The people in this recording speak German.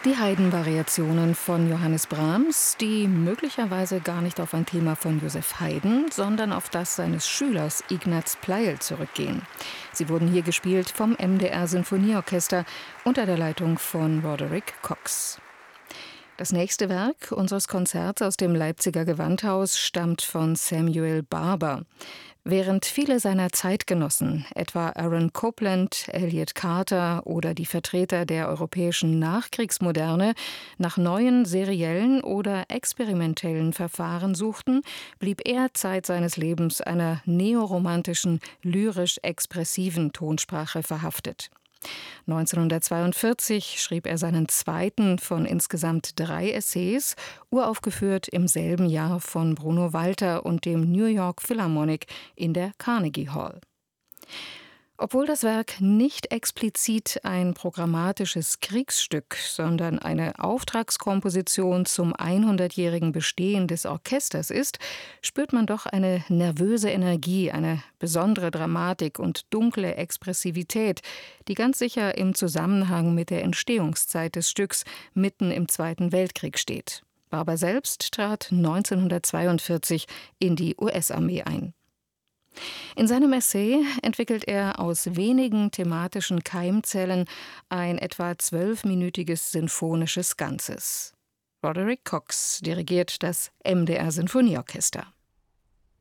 Die Haydn-Variationen von Johannes Brahms, die möglicherweise gar nicht auf ein Thema von Joseph Haydn, sondern auf das seines Schülers Ignaz Pleil zurückgehen. Sie wurden hier gespielt vom MDR Sinfonieorchester unter der Leitung von Roderick Cox. Das nächste Werk unseres Konzerts aus dem Leipziger Gewandhaus stammt von Samuel Barber. Während viele seiner Zeitgenossen, etwa Aaron Copland, Elliott Carter oder die Vertreter der europäischen Nachkriegsmoderne, nach neuen seriellen oder experimentellen Verfahren suchten, blieb er Zeit seines Lebens einer neoromantischen, lyrisch-expressiven Tonsprache verhaftet. 1942 schrieb er seinen zweiten von insgesamt 3 Essays, uraufgeführt im selben Jahr von Bruno Walter und dem New York Philharmonic in der Carnegie Hall. Obwohl das Werk nicht explizit ein programmatisches Kriegsstück, sondern eine Auftragskomposition zum 100-jährigen Bestehen des Orchesters ist, spürt man doch eine nervöse Energie, eine besondere Dramatik und dunkle Expressivität, die ganz sicher im Zusammenhang mit der Entstehungszeit des Stücks mitten im Zweiten Weltkrieg steht. Barber selbst trat 1942 in die US-Armee ein. In seinem Essay entwickelt er aus wenigen thematischen Keimzellen ein etwa 12-minütiges sinfonisches Ganzes. Roderick Cox dirigiert das MDR Sinfonieorchester.